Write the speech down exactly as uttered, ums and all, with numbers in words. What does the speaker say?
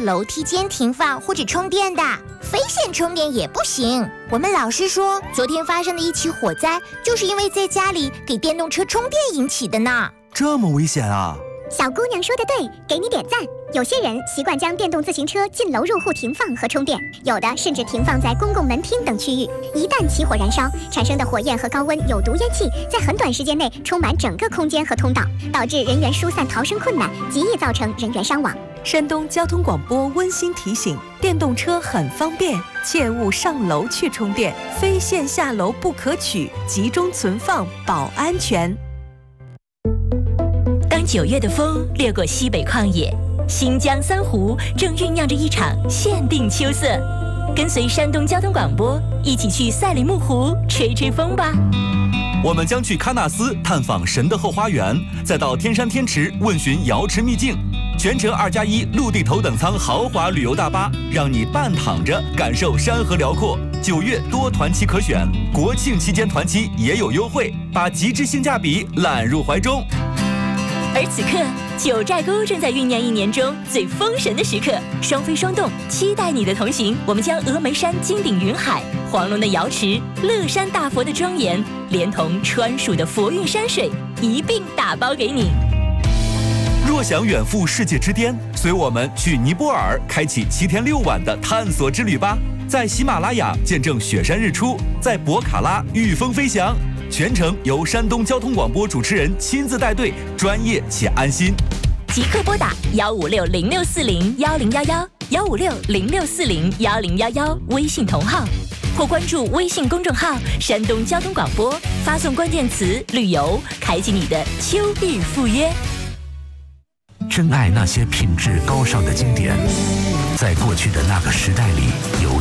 楼梯间停放或者充电的，非线充电也不行。我们老师说，昨天发生的一起火灾，就是因为在家里给电动车充电引起的呢。 这么危险啊！ 小姑娘说的对，给你点赞。有些人习惯将电动自行车进楼入户停放和充电，有的甚至停放在公共门厅等区域。一旦起火燃烧，产生的火焰和高温有毒烟气在很短时间内充满整个空间和通道，导致人员疏散逃生困难，极易造成人员伤亡。 山东交通广播温馨提醒：电动车很方便，切勿上楼去充电，非线下楼不可取，集中存放保安全。 当九月的风掠过西北旷野，新疆三湖正酝酿着一场限定秋色。跟随山东交通广播一起去赛里木湖吹吹风吧。 我们将去喀纳斯探访神的后花园，再到天山天池问询瑶池秘境。全程二加一陆地头等舱豪华旅游大巴，让你半躺着感受山河辽阔。九月多团期可选，国庆期间团期也有优惠，把极致性价比揽入怀中。 而此刻，九寨沟正在酝酿一年中最封神的时刻，双飞双动，期待你的同行。我们将峨眉山金顶云海、黄龙的瑶池、乐山大佛的庄严，连同川蜀的佛韵山水一并打包给你。 若想远赴世界之巅，随我们去尼泊尔，开启七天六晚的探索之旅吧。在喜马拉雅见证雪山日出，在博卡拉御风飞翔。全程由山东交通广播主持人亲自带队，专业且安心。 即刻拨打幺五六零六四零幺零幺幺幺五六零六四零幺零幺幺微信同号，或关注微信公众号山东交通广播，发送关键词旅游，开启你的秋日赴约。 珍爱那些品质高尚的经典，在过去的那个时代里有